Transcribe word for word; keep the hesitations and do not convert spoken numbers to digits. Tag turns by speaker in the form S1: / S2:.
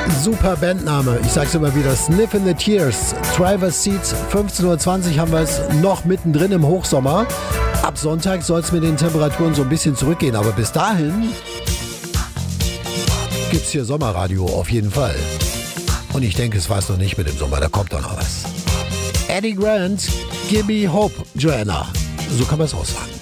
S1: Super Bandname. Ich sag's immer wieder. Sniff in the Tears. Driver's Seats. fünfzehn Uhr zwanzig haben wir es noch mittendrin im Hochsommer. Ab Sonntag soll es mit den Temperaturen so ein bisschen zurückgehen. Aber bis dahin gibt's hier Sommerradio auf jeden Fall. Und ich denke, es war's noch nicht mit dem Sommer. Da kommt doch noch was. Eddie Grant, Give Me Hope, Joanna. So kann man es auch sagen.